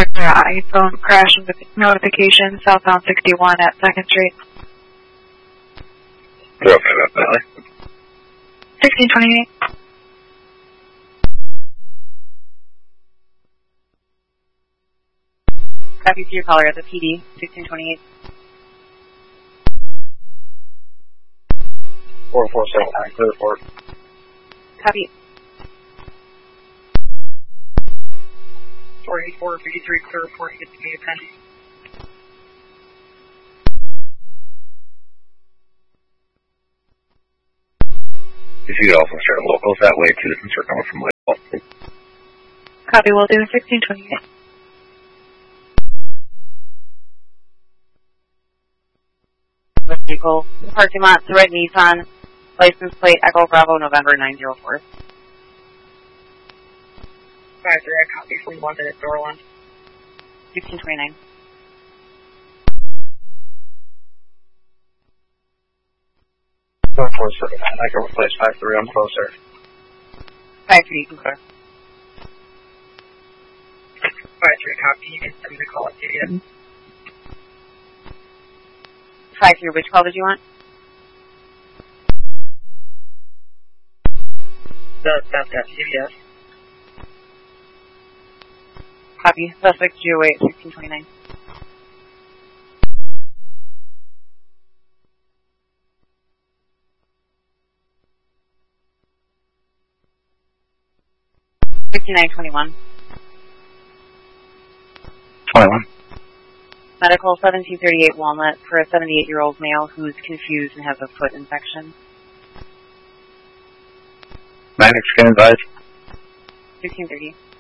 iPhone crash notification, southbound 61 at 2nd Street. 1628. Copy to your caller at the PD, 1628. 447, clear report. Copy. 484-53, clear report, get to be attended. If you could also start locals that way too, since we're coming from Lakeville. Copy, will do. 1628. Vehicle, parking lot, the red Nissan, license plate Echo Bravo November 904. 5-3, I copy from London at Dorland. 1629. I can replace 5-3 on closer. 5-3, you can clear. 5-3, copy, you can send me the call up to you. 5-3, which call did you want? That's CVS. Copy, suspect 08, 1629. $59.21. 21. Medical 1738 Walnut for a 78-year-old male who's confused and has a foot infection. 9 can advise. 1630.